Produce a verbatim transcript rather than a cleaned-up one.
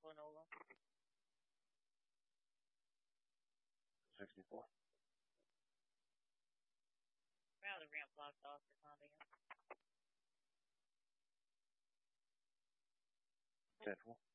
Lenola. sixty-four. Now the ramp blocked off for Nottingham. ten four.